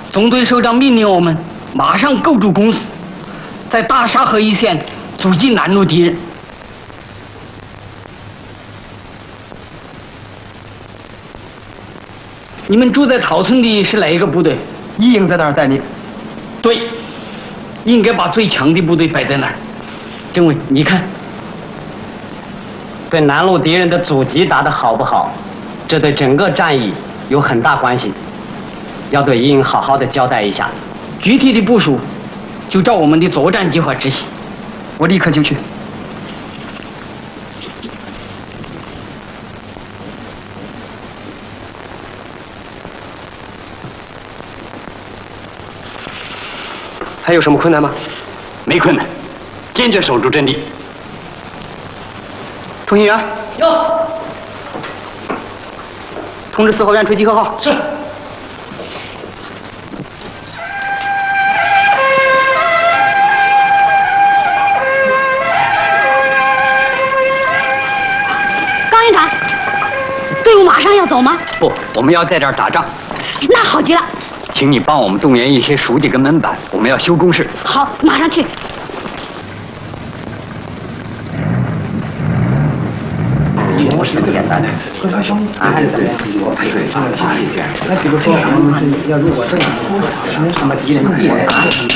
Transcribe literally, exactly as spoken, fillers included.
总队首长命令我们马上构筑工事，在大沙河一线阻击南路敌人。你们住在桃村的是哪一个部队？ 一营在那儿待命。 对，应该把最强的部队摆在那儿。政委，你看， 对南路敌人的阻击打得好不好，这对整个战役有很大关系，要对一营好好的交代一下。 具体的部署就照我们的作战计划执行。 我立刻就去。还有什么困难吗？ 没困难，坚决守住阵地。 通信员， 哟， 通知四号院吹集合号。 是。 高营长，队伍马上要走吗？ 不，我们要在这儿打仗。 那好极了。 请你帮我们动员一些书记跟门板，我们要修工事。 好，马上去。 模式不简单的，按怎么我配合法律这样。那比如说，我们是要如果这样，那么敌人必然。